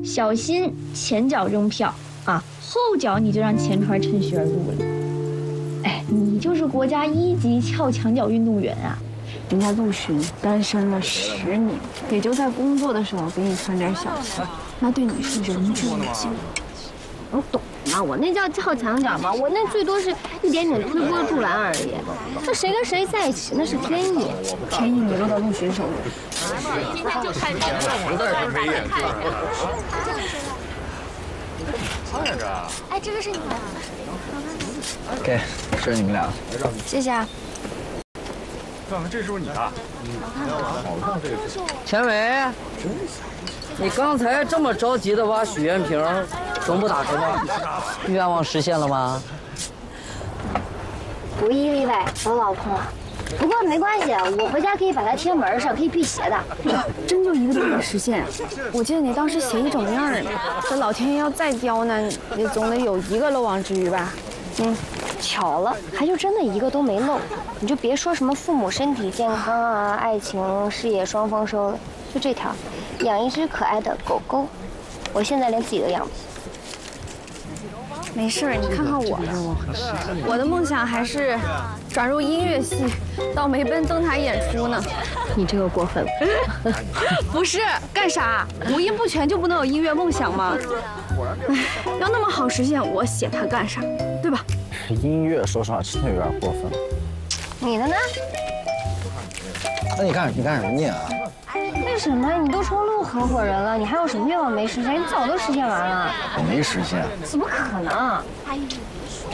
小心前脚扔票啊，后脚你就让钱船趁虚而入了。哎，你就是国家1级撬墙脚运动员啊！ 人家陆巡单身了10年，也就在工作的时候给你穿点小气，那对你是仁至义尽。 我懂吗？我那叫撬墙角吗？我那最多是一点点推波助澜而已。那谁跟谁在一起，那是天意。 天意你落到陆巡手里。 今天就看这个，实在是没眼力。看着。 哎，这个是你们的。 给，是你们俩。 谢谢啊。 看看这是不是你的？好看这个。 钱伟，你刚才这么着急的挖许愿瓶，总不打折吗？愿望实现了吗？ 无一例外都落空了。不过没关系，我回家可以把它贴门上，可以辟邪的。 真就1个都没实现。我记得你当时写一种样呢，这老天爷要再刁难，也总得有1个漏网之鱼吧？ 巧了，还就真的1个都没漏。你就别说什么父母身体健康啊、爱情、事业双丰收了，就这条，养一只可爱的狗狗，我现在连自己都养不起。 没事，你看看我的梦想还是转入音乐系，到梅奔登台演出呢。 你这个过分了。 不是干啥？五音不全就不能有音乐梦想吗？哎，要那么好实现，我写它干啥？对吧？ 音乐，说实话真的有点过分了。 你的呢？ 那你干什么念啊？ 为什么？你都成陆合伙人了，你还有什么愿望没实现？你早都实现完了。 我没实现。 怎么可能？